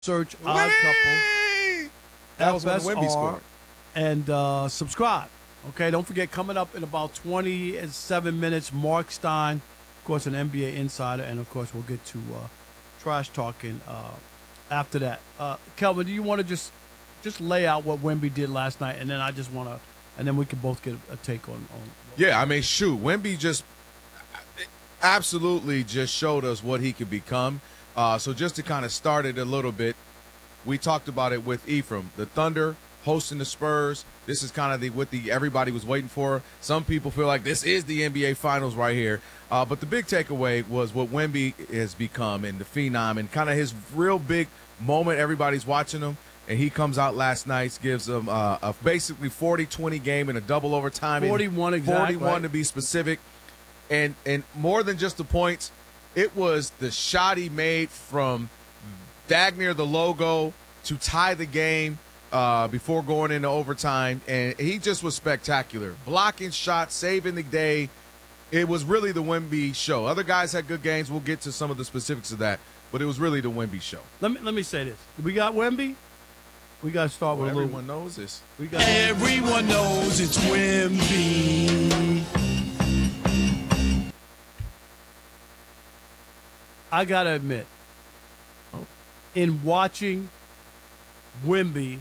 Search Odd Couple. That was when Wemby scored. And subscribe. Okay, don't forget, coming up in about 27 minutes, Mark Stein, of course, an NBA insider, and, of course, we'll get to trash talking after that. Kelvin, do you want to just lay out what Wemby did last night, and then I just want to – and then we can both get a take on Yeah, I mean, shoot, Wemby just absolutely just showed us what he could become. So just to kind of start it a little bit, we talked about it with Ephraim. The Thunder hosting the Spurs. This is kind of what everybody was waiting for. Some people feel like this is the NBA Finals right here. But the big takeaway was what Wemby has become and the phenom and kind of his real big moment. Everybody's watching him. And he comes out last night, gives them a basically 40-20 game in a double overtime. 41 exactly. 41 right? to be specific. And more than just the points, it was the shot he made from dag near the logo to tie the game before going into overtime. And he just was spectacular. Blocking shots, saving the day. It was really the Wemby show. Other guys had good games. We'll get to some of the specifics of that. But it was really the Wemby show. Let me say this. We got Wemby. We got to start with a little. Everyone knows this. Everyone knows it's Wemby. I got to admit, in watching Wemby,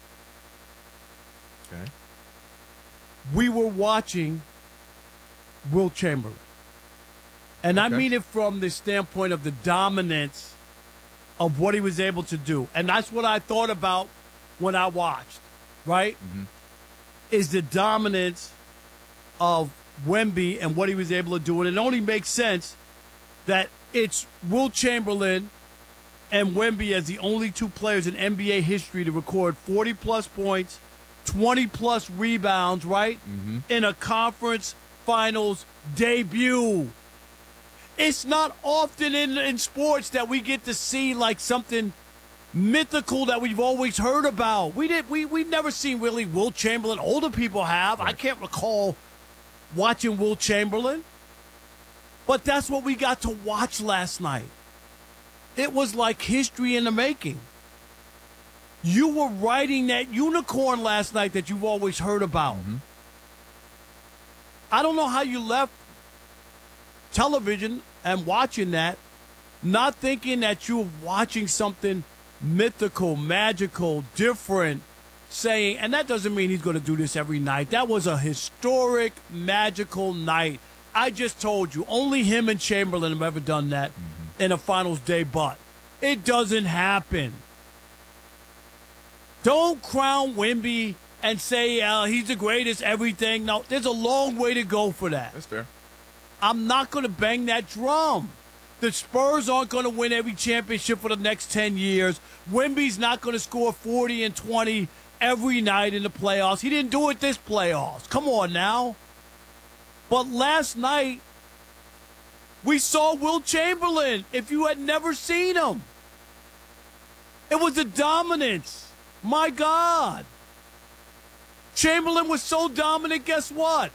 okay, we were watching Wilt Chamberlain. And I mean it from the standpoint of the dominance of what he was able to do. And that's what I thought about when I watched, right? Mm-hmm. Is the dominance of Wemby and what he was able to do. And it only makes sense that it's Wilt Chamberlain and Wemby as the only two players in NBA history to record 40-plus points, 20-plus rebounds, right? Mm-hmm. In a conference finals debut. It's not often in sports that we get to see like something mythical that we've always heard about. We've never seen really Wilt Chamberlain. Older people have. Right. I can't recall watching Wilt Chamberlain. But that's what we got to watch last night. It was like history in the making. You were riding that unicorn last night that you've always heard about. Mm-hmm. I don't know how you left television and watching that, not thinking that you were watching something mythical, magical, different, saying, and that doesn't mean he's going to do this every night. That was a historic, magical night. I just told you, only him and Chamberlain have ever done that in a finals day, but it doesn't happen. Don't crown Wemby and say he's the greatest everything. No, there's a long way to go for that. That's fair. I'm not going to bang that drum. The Spurs aren't going to win every championship for the next 10 years. Wemby's not going to score 40 and 20 every night in the playoffs. He didn't do it this playoffs. Come on now. But last night, we saw Wilt Chamberlain, if you had never seen him. It was a dominance. My God. Chamberlain was so dominant, guess what?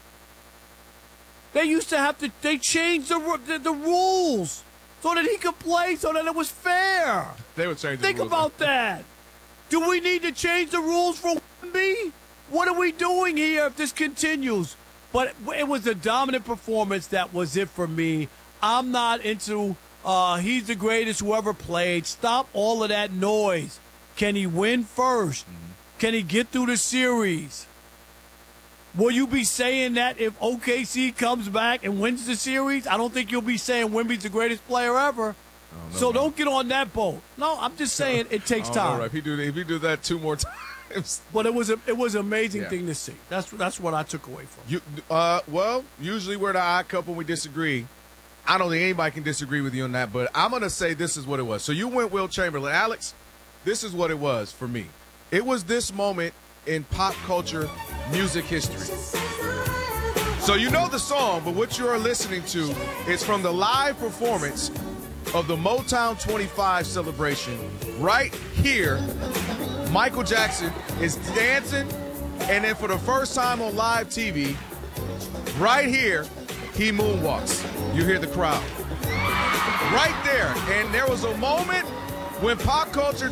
They used to have to, they changed the rules so that he could play, so that it was fair. They would change the rules. Think about that. Do we need to change the rules for Wemby? What are we doing here if this continues? But it was a dominant performance that was it for me. I'm not into he's the greatest who ever played. Stop all of that noise. Can he win first? Mm-hmm. Can he get through the series? Will you be saying that if OKC comes back and wins the series? I don't think you'll be saying Wemby's the greatest player ever. So don't get on that boat. No, I'm just saying it takes time. If you do that two more times. But it was an amazing thing to see. That's what I took away from. Well, usually we're the odd couple. We disagree. I don't think anybody can disagree with you on that. But I'm gonna say this is what it was. So you went Wilt Chamberlain, Alex. This is what it was for me. It was this moment in pop culture music history. So you know the song, but what you are listening to is from the live performance of the Motown 25 celebration. Right here, Michael Jackson is dancing, and then for the first time on live TV, right here, he moonwalks. You hear the crowd. Right there. And there was a moment When pop culture